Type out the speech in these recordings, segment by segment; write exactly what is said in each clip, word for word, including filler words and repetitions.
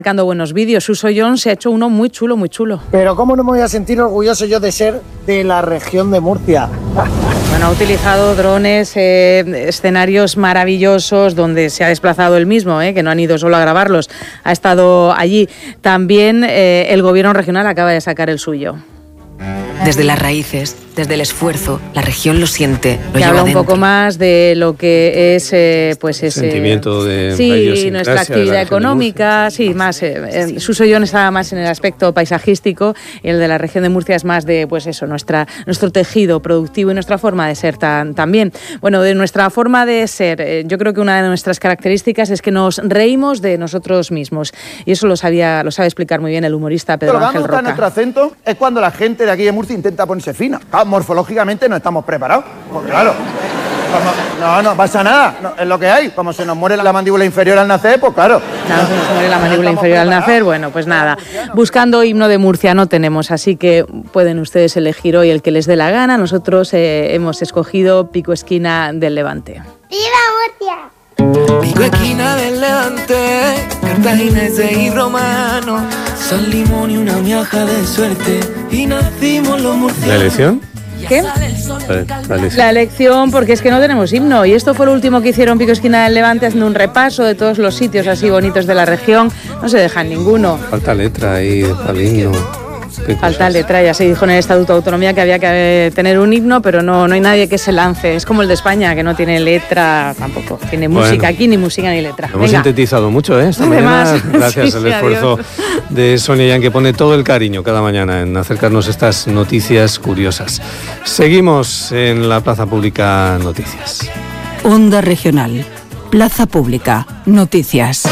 Sacando buenos vídeos. Suso Jones se ha hecho uno muy chulo, muy chulo. Pero ¿cómo no me voy a sentir orgulloso yo de ser de la región de Murcia? Bueno, ha utilizado drones, eh, escenarios maravillosos donde se ha desplazado él mismo, eh, que no han ido solo a grabarlos, ha estado allí. También eh, el gobierno regional acaba de sacar el suyo. Desde las raíces, desde el esfuerzo, la región lo siente, lo que lleva habla un dentro. poco más de lo que es eh, pues ese sentimiento de sí, nuestra actividad económica, sí, más eh, eh, Suso Jones estaba más en el aspecto paisajístico y el de la región de Murcia es más de pues eso, nuestra nuestro tejido productivo y nuestra forma de ser tan, también. Bueno, de nuestra forma de ser, eh, yo creo que una de nuestras características es que nos reímos de nosotros mismos y eso lo sabía lo sabe explicar muy bien el humorista Pedro Ángel Roca. Nuestro acento es cuando la gente de aquí de Murcia intenta ponerse fina. Ah, morfológicamente no estamos preparados. Pues claro. Como, no, no pasa nada. No, es lo que hay. Como se nos muere la mandíbula inferior al nacer, pues claro. Claro, se nos muere la mandíbula no inferior al nacer. Bueno, pues nada. Buscando himno de Murcia no tenemos, así que pueden ustedes elegir hoy el que les dé la gana. Nosotros eh, hemos escogido Pico Esquina del Levante. ¡Viva Murcia! Pico esquina del Levante, cartaginense y romano, San Limón y una miaja de suerte, y nacimos los murcianos. ¿La elección? ¿Qué? La, la elección. La elección, porque es que no tenemos himno. Y esto fue lo último que hicieron Pico Esquina del Levante, haciendo un repaso de todos los sitios así bonitos de la región. No se dejan ninguno. Falta letra ahí para el himno. Falta letra, ya se dijo en el Estatuto de Autonomía que había que tener un himno, pero no, no hay nadie que se lance. Es como el de España, que no tiene letra tampoco. Tiene música bueno, aquí, ni música ni letra. Hemos Venga. sintetizado mucho, ¿eh? Esta Además, mañana, gracias sí, al esfuerzo adiós. de Sonia Yan, que pone todo el cariño cada mañana en acercarnos estas noticias curiosas. Seguimos en la Plaza Pública Noticias. Onda Regional. Plaza Pública Noticias.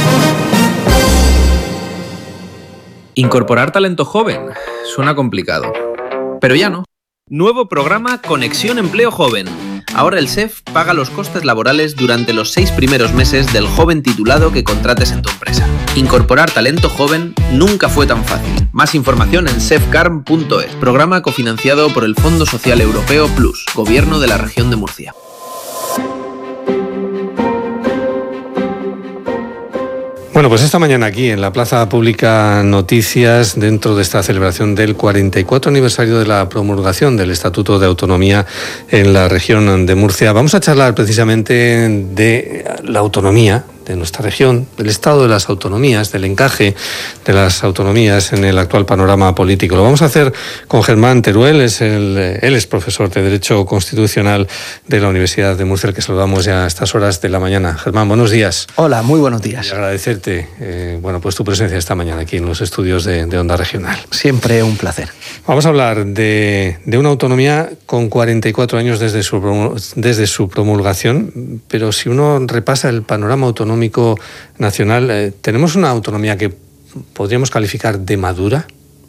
Incorporar talento joven suena complicado, pero ya no. Nuevo programa Conexión Empleo Joven. Ahora el S E F paga los costes laborales durante los seis primeros meses del joven titulado que contrates en tu empresa. Incorporar talento joven nunca fue tan fácil. Más información en sefcarm punto es. Programa cofinanciado por el Fondo Social Europeo Plus, Gobierno de la Región de Murcia. Bueno, pues esta mañana aquí en la Plaza Pública Noticias, dentro de esta celebración del cuarenta y cuatro aniversario de la promulgación del Estatuto de Autonomía en la región de Murcia, vamos a charlar precisamente de la autonomía de nuestra región, del estado de las autonomías, del encaje de las autonomías en el actual panorama político. Lo vamos a hacer con Germán Teruel, es el, él es profesor de Derecho Constitucional de la Universidad de Murcia, al que saludamos ya a estas horas de la mañana. Germán, buenos días. Hola, muy buenos días. Y agradecerte eh, bueno, pues tu presencia esta mañana aquí en los estudios de, de Onda Regional. Siempre un placer. Vamos a hablar de, de una autonomía con cuarenta y cuatro años desde su, desde su promulgación, pero si uno repasa el panorama autonómico nacional, eh, ¿tenemos una autonomía que podríamos calificar de madura?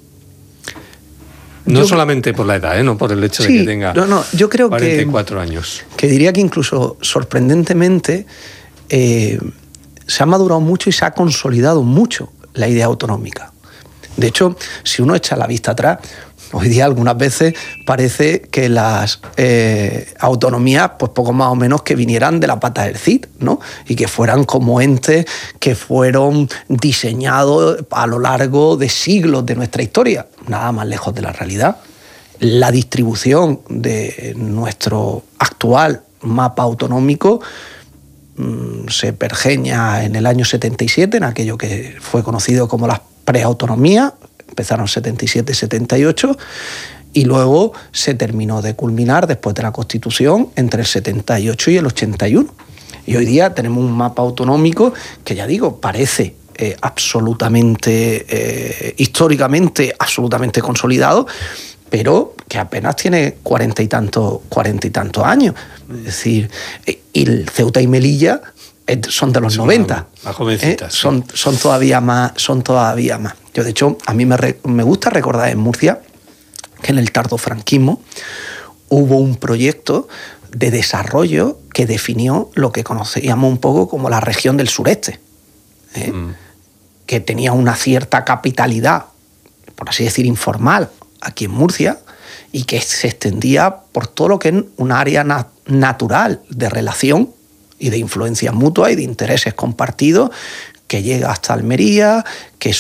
No yo, solamente por la edad, ¿eh? No por el hecho sí, de que tenga no, no, yo creo cuarenta y cuatro que, años. Que diría que incluso sorprendentemente eh, se ha madurado mucho y se ha consolidado mucho la idea autonómica. De hecho, si uno echa la vista atrás, hoy día algunas veces parece que las eh, autonomías, pues poco más o menos que vinieran de la pata del Cid, ¿no? Y que fueran como entes que fueron diseñados a lo largo de siglos de nuestra historia, nada más lejos de la realidad. La distribución de nuestro actual mapa autonómico mmm, se pergeña en el año setenta y siete, en aquello que fue conocido como las preautonomías. Empezaron setenta y siete, setenta y ocho y luego se terminó de culminar después de la Constitución entre el setenta y ocho y el ochenta y uno. Y hoy día tenemos un mapa autonómico que, ya digo, parece eh, absolutamente, eh, históricamente, absolutamente consolidado, pero que apenas tiene cuarenta y tantos cuarenta y tantos años. Es decir, eh, y el Ceuta y Melilla son de los son noventa. Más jovencitas. ¿eh? Son, son, todavía más, son todavía más. Yo, de hecho, a mí me, re, me gusta recordar en Murcia que en el tardofranquismo hubo un proyecto de desarrollo que definió lo que conocíamos un poco como la región del sureste, ¿eh? mm. que tenía una cierta capitalidad, por así decir, informal, aquí en Murcia, y que se extendía por todo lo que es un área na- natural de relación y de influencia mutua y de intereses compartidos que llega hasta Almería, que